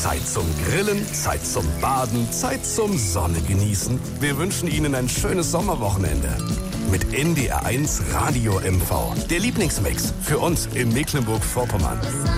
Zeit zum Grillen, Zeit zum Baden, Zeit zum Sonne genießen. Wir wünschen Ihnen ein schönes Sommerwochenende. Mit NDR1 Radio MV. Der Lieblingsmix für uns in Mecklenburg-Vorpommern.